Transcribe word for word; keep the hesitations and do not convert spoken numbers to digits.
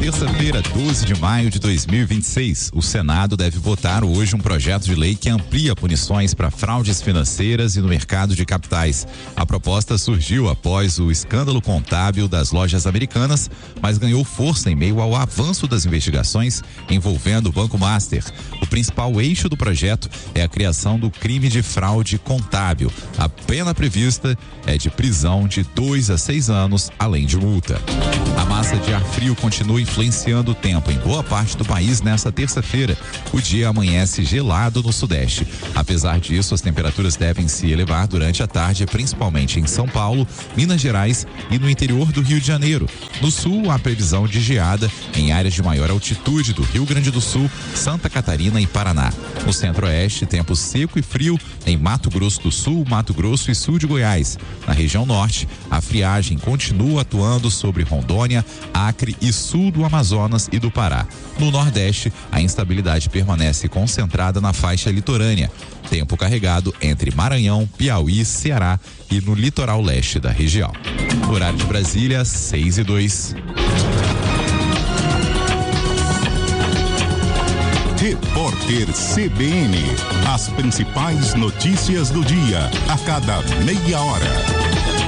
terça-feira, doze de maio de dois mil e vinte e seis. O Senado deve votar hoje um projeto de lei que amplia punições para fraudes financeiras e no mercado de capitais. A proposta surgiu após o escândalo contábil das lojas americanas, mas ganhou força em meio ao avanço das investigações envolvendo o Banco Master. O principal eixo do projeto é a criação do crime de fraude contábil. A pena prevista é de prisão de dois a seis anos, além de multa. A massa de ar frio continua influenciando o tempo em boa parte do país nesta terça-feira. O dia amanhece gelado no sudeste. Apesar disso, as temperaturas devem se elevar durante a tarde, principalmente em São Paulo, Minas Gerais e no interior do Rio de Janeiro. No sul, há previsão de geada em áreas de maior altitude do Rio Grande do Sul, Santa Catarina e Paraná. No centro-oeste, tempo seco e frio em Mato Grosso do Sul, Mato Grosso e sul de Goiás. Na região norte, a friagem continua atuando sobre Rondônia, Acre e sul do Amazonas e do Pará. No nordeste, a instabilidade permanece concentrada na faixa litorânea. Tempo carregado entre Maranhão, Piauí, Ceará e no litoral leste da região. Horário de Brasília, seis e dois. Repórter C B N. As principais notícias do dia, a cada meia hora.